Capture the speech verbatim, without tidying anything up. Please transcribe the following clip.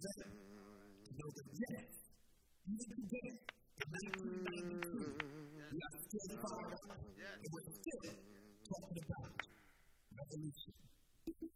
better to know that, yes, even today, in nineteen ninety-two, we are still fired up, and we're still talking about revolution.